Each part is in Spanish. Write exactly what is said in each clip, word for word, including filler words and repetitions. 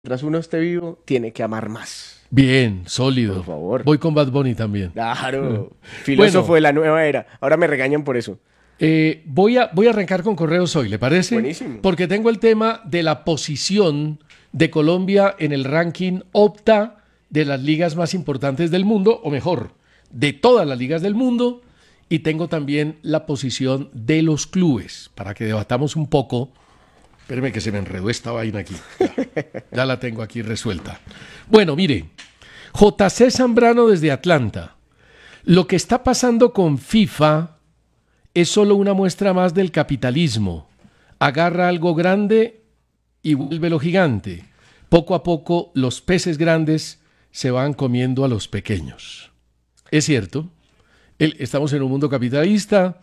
Mientras uno esté vivo, tiene que amar más. Bien, sólido. Por favor. Voy con Bad Bunny también. Claro. Filósofo Bueno, de la nueva era. Ahora me regañan por eso. eh, voy a, voy a arrancar con correos hoy, ¿le parece? Buenísimo. Porque tengo el tema de la posición de Colombia en el ranking Opta de las ligas más importantes del mundo, o mejor, de todas las ligas del mundo, y tengo también la posición de los clubes, para que debatamos un poco. Espéreme que se me enredó esta vaina aquí. Ya, ya la tengo aquí resuelta. Bueno, mire, J C Zambrano desde Atlanta. Lo que está pasando con FIFA es solo una muestra más del capitalismo. Agarra algo grande y vuélvelo gigante. Poco a poco los peces grandes se van comiendo a los pequeños. Es cierto, el- estamos en un mundo capitalista,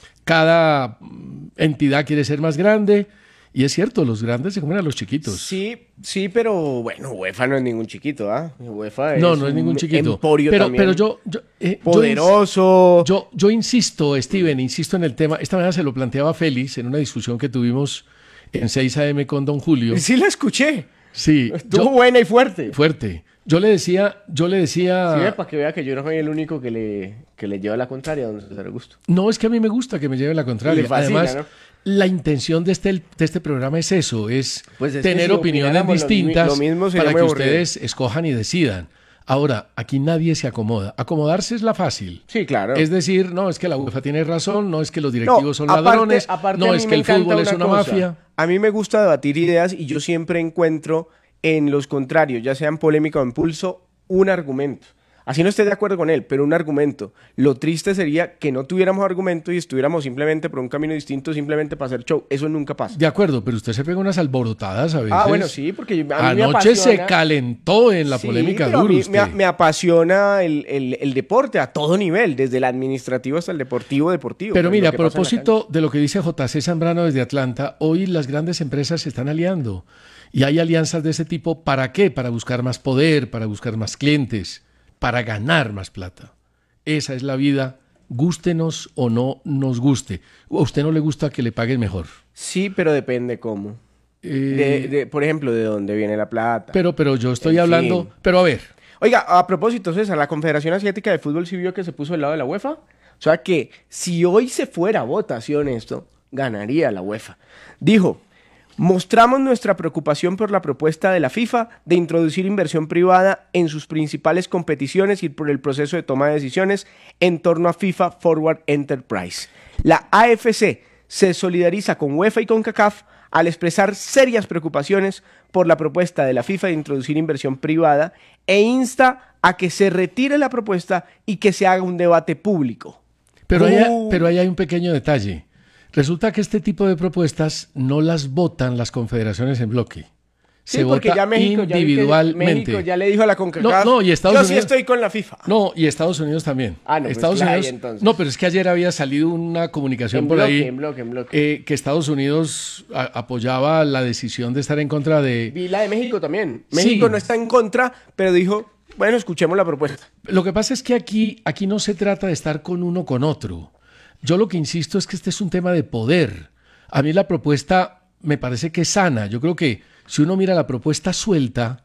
cada mm, entidad quiere ser más grande, y es cierto, los grandes se comen a los chiquitos. Sí, sí, pero bueno, UEFA no es ningún chiquito, ¿ah? UEFA No, es no es un ningún chiquito. emporio Pero, también. pero yo, yo, eh, yo ins- Poderoso. Yo, yo insisto, Steven, insisto en el tema. Esta mañana se lo planteaba Félix en una discusión que tuvimos en seis A M con Don Julio. Sí la escuché. Sí, Estuvo yo- buena y fuerte. fuerte. Yo le decía, yo le decía, Sí, para que vea que yo no soy el único que le, que le lleva la contraria a don César Augusto. no es que a mí me gusta que me lleve la contraria. Le fascina, Además, ¿no? la intención de este, de este programa es eso, es Pues es que tener si opiniones opináramos lo mi- distintas lo mismo sería para muy que aburrido. ustedes escojan y decidan. Ahora, aquí nadie se acomoda. Acomodarse es la fácil. Sí, claro. Es decir, no, es que la UEFA tiene razón, no es que los directivos son aparte- ladrones, aparte no a mí es me que el encanta fútbol es una cosa. mafia. A mí me gusta debatir ideas y yo siempre encuentro en los contrarios, ya sea en polémica o en pulso, un argumento. Así no esté de acuerdo con él, pero un argumento. Lo triste sería que no tuviéramos argumento y estuviéramos simplemente por un camino distinto, simplemente para hacer show. Eso nunca pasa. De acuerdo, pero usted se pega unas alborotadas a veces. Ah, bueno, sí, porque a mí me Anoche se apasiona- calentó en la Sí, polémica pero a duro mí usted. me, me apasiona el, el- el deporte a todo nivel, desde el administrativo hasta el deportivo deportivo. Pero pues, mira, lo a que pasa en la propósito de lo que dice J C Zambrano desde Atlanta, hoy las grandes empresas se están aliando. Y hay alianzas de ese tipo, ¿para qué? Para buscar más poder, para buscar más clientes, para ganar más plata. Esa es la vida, gústenos o no nos guste. O a usted no le gusta que le paguen mejor. Sí, pero depende cómo. Eh, De, de- por ejemplo, de dónde viene la plata. pero, pero yo estoy En hablando... fin. Pero a ver, Oiga, a propósito, César, la Confederación Asiática de Fútbol sí vio que se puso del lado de la UEFA. O sea que si hoy se fuera a votación esto, ganaría la UEFA. Dijo, mostramos nuestra preocupación por la propuesta de la FIFA de introducir inversión privada en sus principales competiciones y por el proceso de toma de decisiones en torno a FIFA Forward Enterprise. La A F C se solidariza con UEFA y con CONCACAF al expresar serias preocupaciones por la propuesta de la FIFA de introducir inversión privada e insta a que se retire la propuesta y que se haga un debate público. pero, ahí, Uh. pero ahí hay un pequeño detalle. Resulta que este tipo de propuestas no las votan las confederaciones en bloque. Sí, Se porque vota ya México, ya vi que individualmente. México ya le dijo a la CONCACAF, No, no, y Estados yo Unidos- sí estoy con la FIFA. No, y Estados Unidos también. Ah, no, pues Estados claro, Unidos. y entonces. No, pero es que ayer había salido una comunicación En por bloque, ahí en bloque, en bloque. eh, que Estados Unidos a- apoyaba la decisión de estar en contra de. Vi la de México también. Sí. México no está en contra, pero dijo, bueno, escuchemos la propuesta. Lo que pasa es que aquí, aquí no se trata de estar con uno o con otro. Yo lo que insisto es que este es un tema de poder. A mí la propuesta me parece que es sana. Yo creo que si uno mira la propuesta suelta,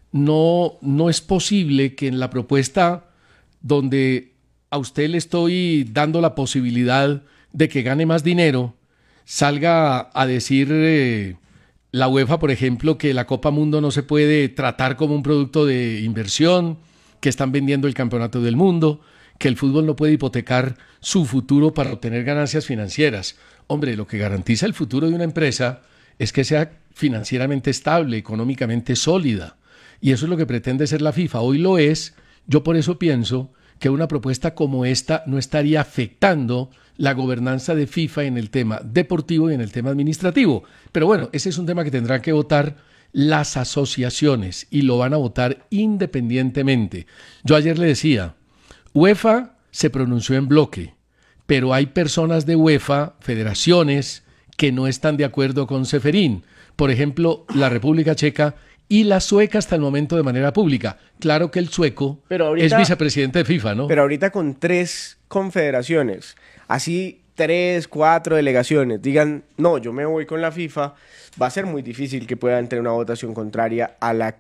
no, no es posible que en la propuesta donde a usted le estoy dando la posibilidad de que gane más dinero, salga a decir eh, la UEFA, por ejemplo, que la Copa Mundo no se puede tratar como un producto de inversión, que están vendiendo el campeonato del mundo, que el fútbol no puede hipotecar su futuro para obtener ganancias financieras. Hombre, lo que garantiza el futuro de una empresa es que sea financieramente estable, económicamente sólida. Y eso es lo que pretende ser la FIFA. Hoy lo es. Yo por eso pienso que una propuesta como esta no estaría afectando la gobernanza de FIFA en el tema deportivo y en el tema administrativo. Pero bueno, ese es un tema que tendrán que votar las asociaciones y lo van a votar independientemente. Yo ayer le decía, UEFA se pronunció en bloque, pero hay personas de UEFA, federaciones, que no están de acuerdo con Ceferín. Por ejemplo, la República Checa y la sueca hasta el momento de manera pública. Claro que el sueco Pero ahorita- es vicepresidente de FIFA, ¿no? Pero ahorita con tres confederaciones, así tres, cuatro delegaciones, digan, no, yo me voy con la FIFA, va a ser muy difícil que puedan tener una votación contraria a la